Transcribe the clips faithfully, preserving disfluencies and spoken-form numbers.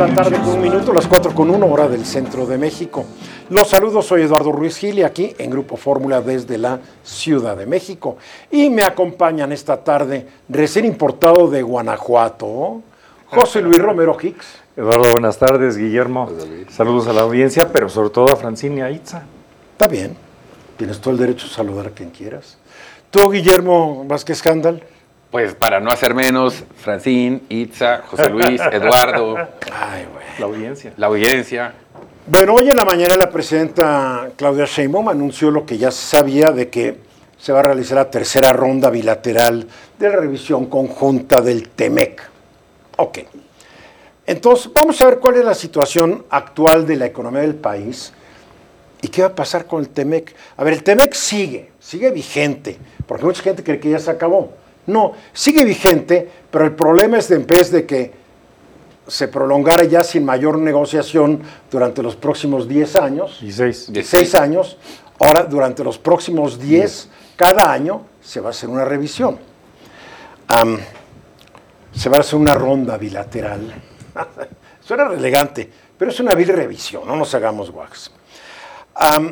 de la tarde con un minuto, las cuatro con uno, hora del centro de México. Los saludos, soy Eduardo Ruiz Gil y aquí en Grupo Fórmula desde la Ciudad de México. Y me acompañan esta tarde, recién importado de Guanajuato, José Luis Romero Hicks. Eduardo, buenas tardes, Guillermo. Saludos a la audiencia, pero sobre todo a Francine y a Itza. Está bien, tienes todo el derecho a saludar a quien quieras. ¿Tú, Guillermo Vázquez Handal? Pues para no hacer menos, Francine, Itza, José Luis, Eduardo. Ay, güey. La audiencia. La audiencia. Bueno, hoy en la mañana la presidenta Claudia Sheinbaum anunció lo que ya se sabía de que se va a realizar la tercera ronda bilateral de la revisión conjunta del TEMEC. Ok. Entonces, vamos a ver cuál es la situación actual de la economía del país y qué va a pasar con el TEMEC. A ver, el TEMEC sigue, sigue vigente, porque mucha gente cree que ya se acabó. No, sigue vigente, pero el problema es de en vez de que se prolongara ya sin mayor negociación durante los próximos diez años, dieciséis. dieciséis años, ahora durante los próximos diez, cada año se va a hacer una revisión. Um, se va a hacer una ronda bilateral. Suena elegante, pero es una vil revisión, no nos hagamos guajes. Um,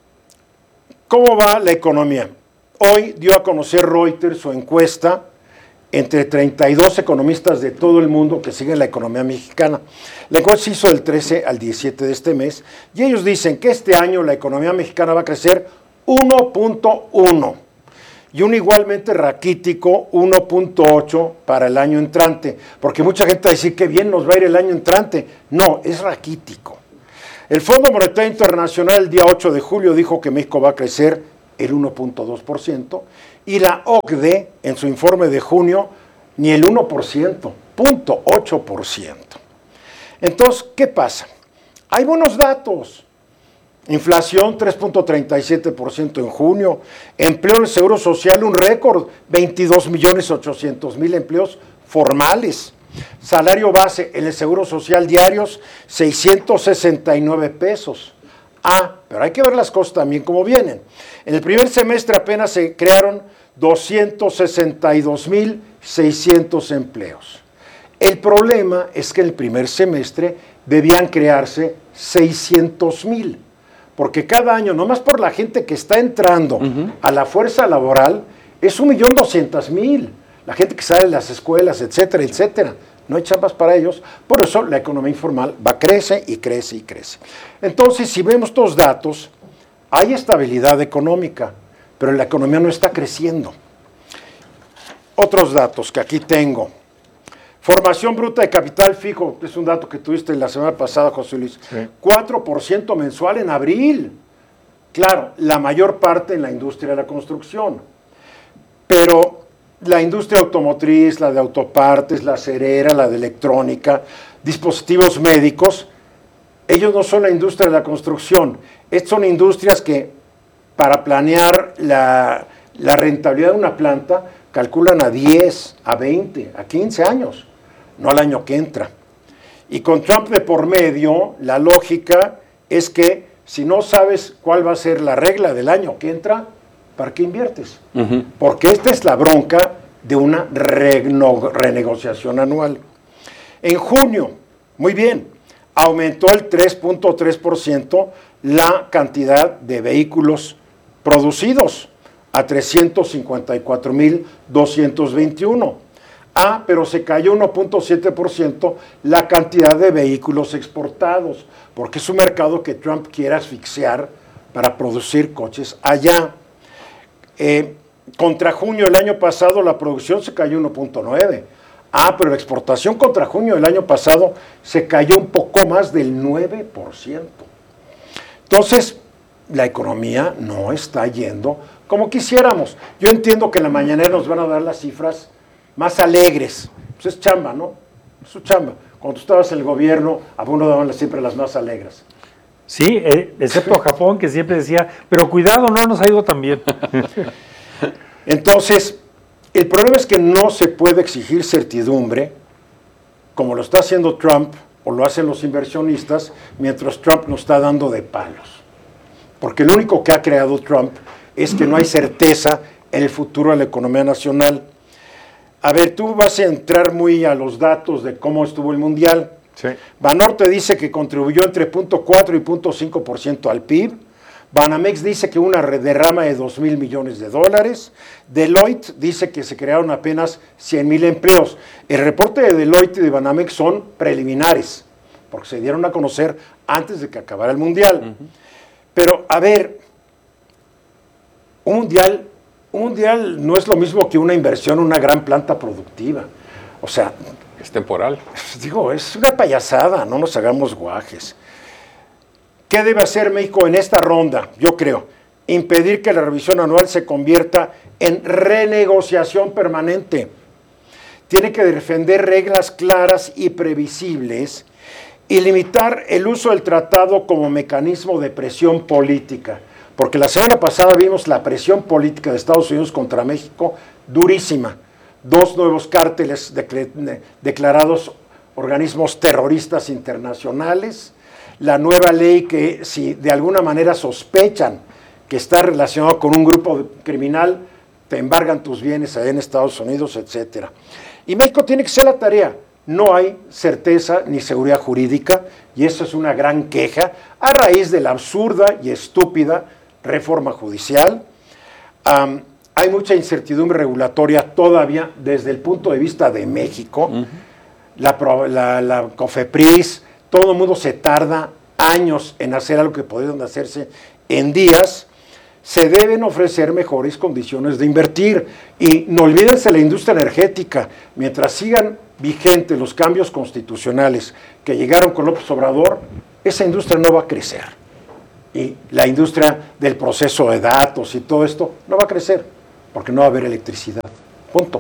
¿Cómo va la economía? Hoy dio a conocer Reuters su encuesta entre treinta y dos economistas de todo el mundo que siguen la economía mexicana. La encuesta se hizo del trece al diecisiete de este mes y ellos dicen que este año la economía mexicana va a crecer uno punto uno y un igualmente raquítico uno punto ocho para el año entrante, porque mucha gente va a decir que bien nos va a ir el año entrante. No, es raquítico. El Fondo Monetario Internacional el día ocho de julio dijo que México va a crecer el uno punto dos por ciento, y la O C D E en su informe de junio ni el uno por ciento, cero punto ocho por ciento. Entonces, ¿qué pasa? Hay buenos datos. Inflación tres punto treinta y siete por ciento en junio, empleo en el Seguro Social un récord, veintidós millones ochocientos mil empleos formales. Salario base en el Seguro Social diarios, seiscientos sesenta y nueve pesos. Ah, pero hay que ver las cosas también como vienen. En el primer semestre apenas se crearon doscientos sesenta y dos mil seiscientos empleos. El problema es que en el primer semestre debían crearse seiscientos mil, porque cada año, nomás por la gente que está entrando uh-huh. a la fuerza laboral, es un millón doscientos mil. La gente que sale de las escuelas, etcétera, etcétera. No hay chambas para ellos, por eso la economía informal va crece y crece y crece. Entonces, si vemos estos datos, hay estabilidad económica, pero la economía no está creciendo. Otros datos que aquí tengo. Formación bruta de capital fijo, es un dato que tuviste la semana pasada, José Luis. Sí. cuatro por ciento mensual en abril. Claro, la mayor parte en la industria de la construcción. Pero la industria automotriz, la de autopartes, la acerera, la de electrónica, dispositivos médicos, ellos no son la industria de la construcción. Estas son industrias que para planear la, la rentabilidad de una planta calculan a diez, a veinte, a quince años, no al año que entra. Y con Trump de por medio, la lógica es que si no sabes cuál va a ser la regla del año que entra, ¿para qué inviertes? Uh-huh. Porque esta es la bronca de una reno- renegociación anual. En junio, muy bien, aumentó el tres punto tres por ciento la cantidad de vehículos producidos a trescientos cincuenta y cuatro mil doscientos veintiuno. Ah, pero se cayó uno punto siete por ciento la cantidad de vehículos exportados, porque es un mercado que Trump quiere asfixiar para producir coches allá. Eh, contra junio del año pasado la producción se cayó uno punto nueve. Ah, pero la exportación contra junio del año pasado se cayó un poco más del nueve por ciento. Entonces, la economía no está yendo como quisiéramos. Yo entiendo que en la mañanera nos van a dar las cifras más alegres. Pues es chamba, ¿no? Es su chamba. Cuando tú estabas en el gobierno, a uno daban siempre las más alegres. Sí, eh, excepto Japón, que siempre decía, pero cuidado, no nos ha ido tan bien. Entonces, el problema es que no se puede exigir certidumbre, como lo está haciendo Trump, o lo hacen los inversionistas, mientras Trump nos está dando de palos. Porque lo único que ha creado Trump es que no hay certeza en el futuro de la economía nacional. A ver, tú vas a entrar muy a los datos de cómo estuvo el Mundial. Sí. Banorte dice que contribuyó entre cero punto cuatro y cero punto cinco por ciento al P I B. Banamex dice que una derrama de dos mil millones de dólares. Deloitte dice que se crearon apenas cien mil empleos. El reporte de Deloitte y de Banamex son preliminares, porque se dieron a conocer antes de que acabara el Mundial. Uh-huh. Pero, a ver, un mundial, un mundial no es lo mismo que una inversión en una gran planta productiva. O sea... Es temporal. Digo, es una payasada, no nos hagamos guajes. ¿Qué debe hacer México en esta ronda? Yo creo, impedir que la revisión anual se convierta en renegociación permanente. Tiene que defender reglas claras y previsibles y limitar el uso del tratado como mecanismo de presión política. Porque la semana pasada vimos la presión política de Estados Unidos contra México durísima. Dos nuevos cárteles declarados organismos terroristas internacionales, la nueva ley que si de alguna manera sospechan que está relacionado con un grupo criminal, te embargan tus bienes allá en Estados Unidos, etcétera. Y México tiene que hacer la tarea. No hay certeza ni seguridad jurídica, y eso es una gran queja a raíz de la absurda y estúpida reforma judicial. Um, hay mucha incertidumbre regulatoria todavía desde el punto de vista de México. Uh-huh. La, la, la COFEPRIS, todo el mundo se tarda años en hacer algo que podrían hacerse en días. Se deben ofrecer mejores condiciones de invertir. Y no olvídense la industria energética. Mientras sigan vigentes los cambios constitucionales que llegaron con López Obrador, esa industria no va a crecer. Y la industria del proceso de datos y todo esto no va a crecer, porque no va a haber electricidad. Punto.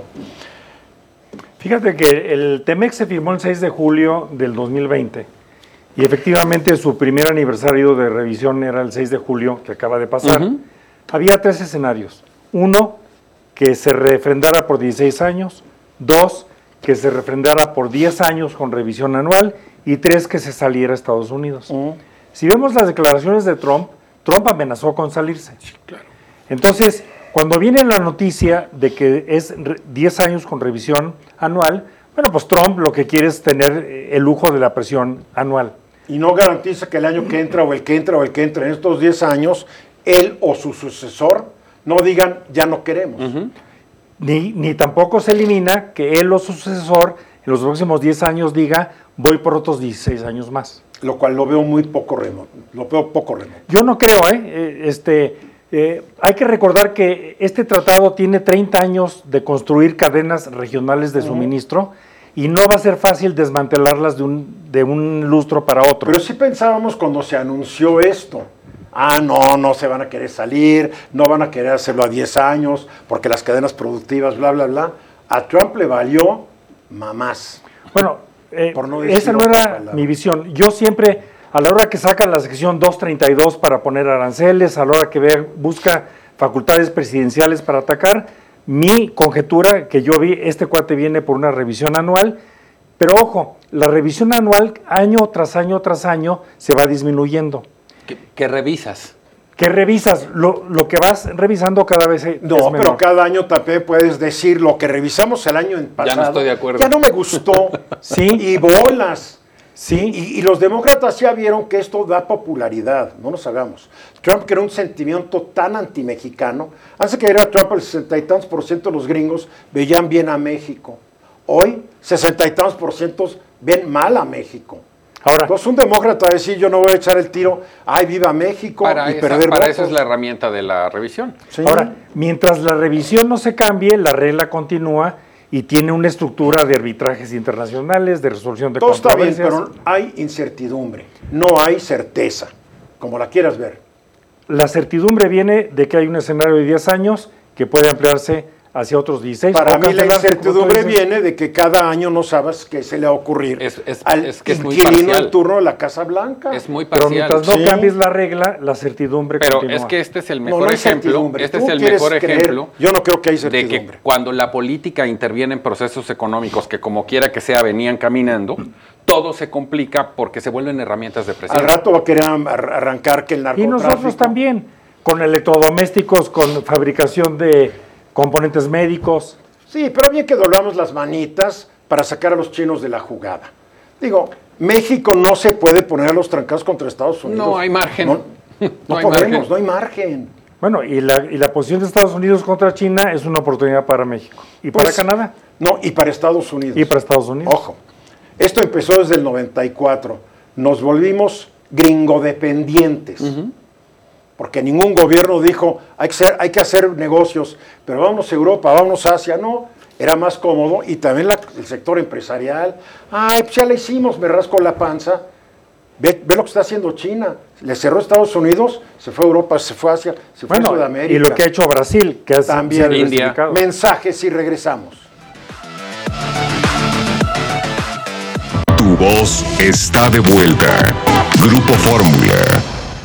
Fíjate que el TEMEC se firmó el seis de julio del dos mil veinte y efectivamente su primer aniversario de revisión era el seis de julio que acaba de pasar. Uh-huh. Había tres escenarios. Uno, que se refrendara por dieciséis años. Dos, que se refrendara por diez años con revisión anual. Y tres, que se saliera a Estados Unidos. Uh-huh. Si vemos las declaraciones de Trump, Trump amenazó con salirse. Sí, claro. Entonces, cuando viene la noticia de que es diez años con revisión anual, bueno, pues Trump lo que quiere es tener el lujo de la presión anual. Y no garantiza que el año que entra o el que entra o el que entra en estos diez años, él o su sucesor no digan, ya no queremos. Uh-huh. Ni, ni tampoco se elimina que él o su sucesor en los próximos diez años diga, voy por otros dieciséis años más. Lo cual lo veo muy poco remoto. Lo veo poco remoto. Yo no creo, ¿eh? Este, eh, hay que recordar que este tratado tiene treinta años de construir cadenas regionales de suministro uh-huh. y no va a ser fácil desmantelarlas de un, de un lustro para otro. Pero sí pensábamos cuando se anunció esto. Ah, no, no se van a querer salir, no van a querer hacerlo a diez años, porque las cadenas productivas, bla, bla, bla. A Trump le valió mamás. Bueno, eh, no esa no era mi visión. Yo siempre, a la hora que sacan la sección doscientos treinta y dos para poner aranceles, a la hora que ve, busca facultades presidenciales para atacar, mi conjetura, que yo vi, este cuate viene por una revisión anual, pero ojo, la revisión anual año tras año tras año se va disminuyendo. ¿Qué, qué revisas? ¿Qué revisas? Lo, lo que vas revisando cada vez es No, menor. Pero cada año también puedes decir lo que revisamos el año pasado. Ya no estoy de acuerdo. Ya no me gustó. Sí. Y bolas. Sí. Y, y los demócratas ya vieron que esto da popularidad. No nos hagamos. Trump creó un sentimiento tan antimexicano. Antes que era Trump, el sesenta y tantos por ciento de los gringos veían bien a México. Hoy, sesenta y tantos por ciento ven mal a México. Ahora, entonces un demócrata decir yo no voy a echar el tiro, ay, viva México para y esa, perder Para votos. eso es la herramienta de la revisión. Sí. Ahora, mientras la revisión no se cambie, la regla continúa y tiene una estructura de arbitrajes internacionales, de resolución de Todo está bien, controversias. pero hay incertidumbre, no hay certeza, como la quieras ver. La certidumbre viene de que hay un escenario de diez años que puede ampliarse hacia otros dieciséis. Para mí la incertidumbre viene de que cada año no sabes qué se le va a ocurrir es, es, al es que es inquilino en turno de la Casa Blanca. Es muy parcial. Pero mientras no sí. cambies la regla, la certidumbre Pero continúa. es que este es el mejor no, no ejemplo. Este Tú es el quieres mejor creer, ejemplo. Yo no creo que hay de certidumbre. que cuando la política interviene en procesos económicos que como quiera que sea venían caminando, todo se complica porque se vuelven herramientas de presión. Al rato va a querer arrancar que el narcotráfico. Y nosotros también, con electrodomésticos, con fabricación de componentes médicos. Sí, pero bien que doblamos las manitas para sacar a los chinos de la jugada. Digo, México no se puede poner a los trancados contra Estados Unidos. No hay margen. No, no, No hay podemos, margen. no hay margen. Bueno, y la, y la posición de Estados Unidos contra China es una oportunidad para México. ¿Y para Pues, Canadá? No, y para Estados Unidos. Y para Estados Unidos. Ojo, esto empezó desde el noventa y cuatro. Nos volvimos gringodependientes. Porque ningún gobierno dijo, hay que, ser, hay que hacer negocios, pero vámonos a Europa, vámonos a Asia. No, era más cómodo. Y también la- el sector empresarial. Ay, pues ya le hicimos, me rasco la panza. Ve, ve lo que está haciendo China. Le cerró Estados Unidos, se fue a Europa, se fue a Asia, se fue Bueno, a Sudamérica. y lo que ha hecho Brasil, que es También. India. Mensajes y regresamos. Tu voz está de vuelta. Grupo Fórmula.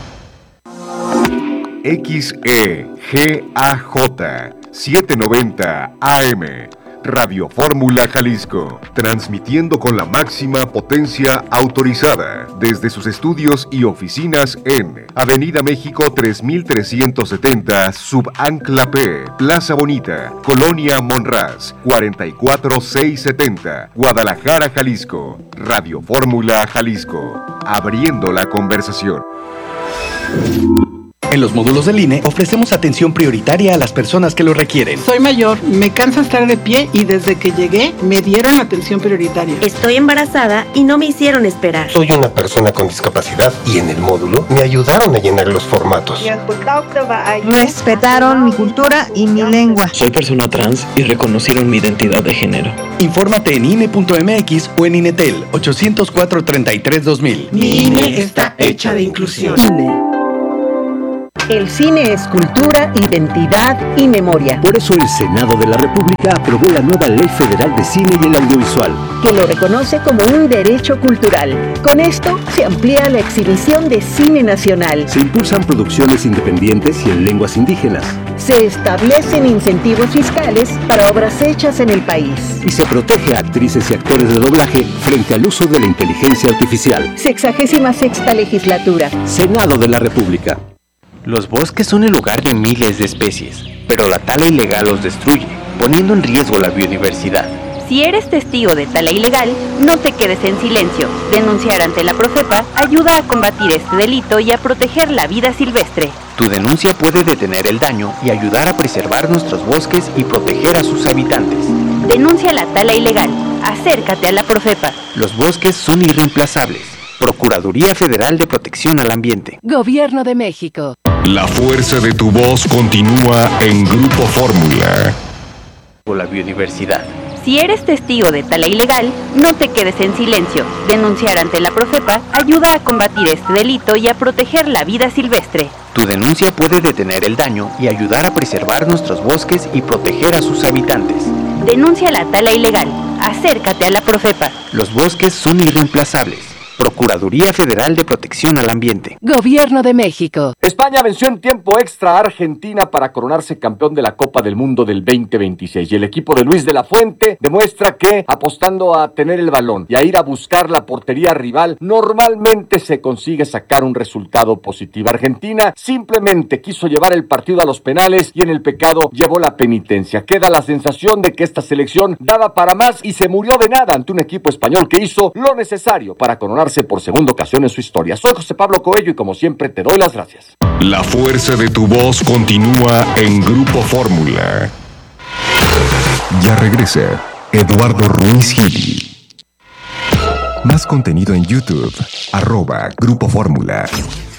X E G A J setecientos noventa A M. Radio Fórmula Jalisco, transmitiendo con la máxima potencia autorizada desde sus estudios y oficinas en Avenida México tres mil trescientos setenta, Subancla P, Plaza Bonita, Colonia Monraz, cuarenta y cuatro mil seiscientos setenta, Guadalajara, Jalisco. Radio Fórmula Jalisco, abriendo la conversación. En los módulos del I N E ofrecemos atención prioritaria a las personas que lo requieren. Soy mayor, me cansa estar de pie y desde que llegué me dieron atención prioritaria. Estoy embarazada y no me hicieron esperar. Soy una persona con discapacidad y en el módulo me ayudaron a llenar los formatos. Respetaron mi cultura y mi lengua. Soy persona trans y reconocieron mi identidad de género. Infórmate en I N E punto M X o en Inetel ochocientos cuatro, treinta y tres, dos mil. Mi I N E está hecha de inclusión. El cine es cultura, identidad y memoria. Por eso el Senado de la República aprobó la nueva Ley Federal de Cine y el Audiovisual, que lo reconoce como un derecho cultural. Con esto se amplía la exhibición de cine nacional. se impulsan producciones independientes y en lenguas indígenas, Se establecen incentivos fiscales para obras hechas en el país. y se protege a actrices y actores de doblaje frente al uso de la inteligencia artificial. Sexagésima sexta legislatura. Senado de la República. Los bosques son el hogar de miles de especies, pero la tala ilegal los destruye, poniendo en riesgo la biodiversidad. Si eres testigo de tala ilegal, no te quedes en silencio. Denunciar ante la Profepa ayuda a combatir este delito y a proteger la vida silvestre. Tu denuncia puede detener el daño y ayudar a preservar nuestros bosques y proteger a sus habitantes. Denuncia la tala ilegal. Acércate a la Profepa. Los bosques son irreemplazables. Procuraduría Federal de Protección al Ambiente. Gobierno de México. La fuerza de tu voz continúa en Grupo Fórmula. Por la biodiversidad. Si eres testigo de tala ilegal, no te quedes en silencio. Denunciar ante la Profepa ayuda a combatir este delito y a proteger la vida silvestre. Tu denuncia puede detener el daño y ayudar a preservar nuestros bosques y proteger a sus habitantes. Denuncia la tala ilegal. Acércate a la Profepa. Los bosques son irreemplazables. Procuraduría Federal de Protección al Ambiente. Gobierno de México. España venció en tiempo extra a Argentina para coronarse campeón de la Copa del Mundo del veinte veintiséis. Y el equipo de Luis de la Fuente demuestra que, apostando a tener el balón y a ir a buscar la portería rival, normalmente se consigue sacar un resultado positivo. Argentina simplemente quiso llevar el partido a los penales y en el pecado llevó la penitencia. Queda la sensación de que esta selección daba para más y se murió de nada ante un equipo español que hizo lo necesario para coronarse por segunda ocasión en su historia. Soy José Pablo Coello y como siempre te doy las gracias. La fuerza de tu voz continúa en Grupo Fórmula. Ya regresa Eduardo Ruiz Gili. Más contenido en YouTube, arroba Grupo Fórmula.